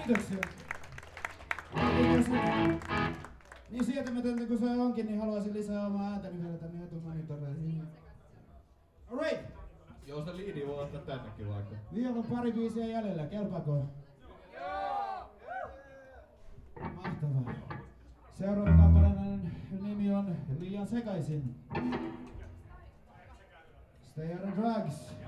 Kiitoksia. Niin sietämätöntä kuin se onkin, niin haluaisin lisää omaa ääntäni vielä tänne etumonitoriin. Alright! Joo, sitä liidiä voi ottaa tännekin vaikka. Vielä on pari biisiä jäljellä, kelpaako? Mahtavaa. Seuraava kappaleen nimi on Liian sekaisin. Stay on drugs.